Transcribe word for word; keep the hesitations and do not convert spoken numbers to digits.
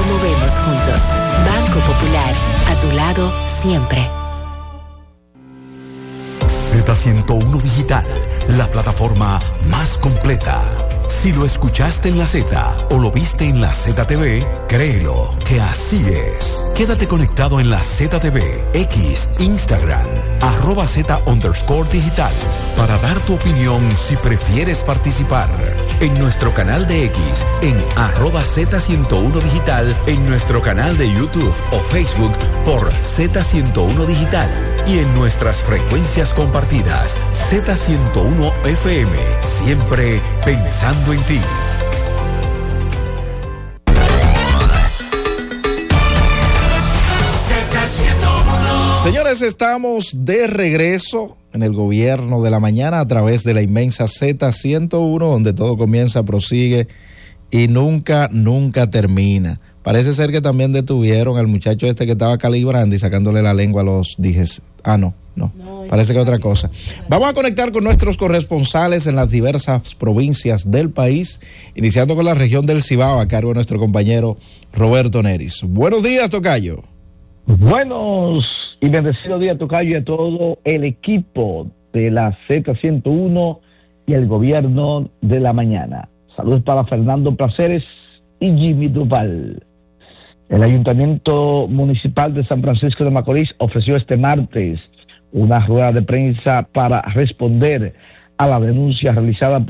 movemos juntos. Banco Popular, a tu lado siempre. Z ciento uno Digital, la plataforma más completa. Si lo escuchaste en la Z o lo viste en la Z T V, créelo que así es. Quédate conectado en la Z T V, X, Instagram, arroba Z underscore digital, para dar tu opinión si prefieres participar. En nuestro canal de X, en arroba Z ciento uno Digital, en nuestro canal de YouTube o Facebook por Z ciento uno Digital y en nuestras frecuencias compartidas, Z ciento uno F M, siempre pensando en ti. Señores, estamos de regreso en el gobierno de la mañana a través de la inmensa Z ciento uno, donde todo comienza, prosigue y nunca, nunca termina. Parece ser que también detuvieron al muchacho este que estaba calibrando y sacándole la lengua a los dijes. Ah, no, no, no parece que otra cosa. Vamos a conectar con nuestros corresponsales en las diversas provincias del país, iniciando con la región del Cibao, a cargo de nuestro compañero Roberto Neris. Buenos días, tocayo. Buenos y bendecido día, tocayo, y a todo el equipo de la Z ciento uno y el gobierno de la mañana. Saludos para Fernando Placeres y Jimmy Duval. El Ayuntamiento Municipal de San Francisco de Macorís ofreció este martes una rueda de prensa para responder a la denuncia realizada por